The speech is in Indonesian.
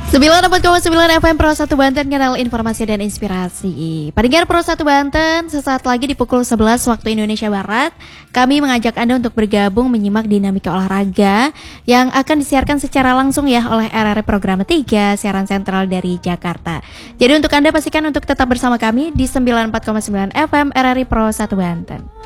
94,9 FM Pro 1 Banten, kanal informasi dan inspirasi. Pendengar Pro 1 Banten, sesaat lagi di pukul 11 waktu Indonesia Barat, kami mengajak Anda untuk bergabung menyimak dinamika olahraga yang akan disiarkan secara langsung ya oleh RRI Program 3, siaran sentral dari Jakarta. Jadi untuk Anda pastikan untuk tetap bersama kami di 94,9 FM RRI Pro 1 Banten.